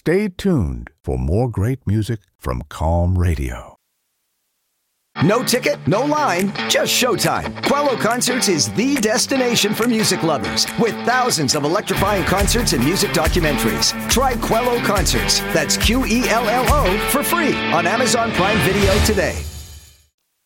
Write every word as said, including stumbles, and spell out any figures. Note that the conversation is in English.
stay tuned for more great music from Calm Radio. No ticket, no line, just showtime. Quello Concerts is the destination for music lovers with thousands of electrifying concerts and music documentaries. Try Quello Concerts, that's Q E L L O, for free on Amazon Prime Video today.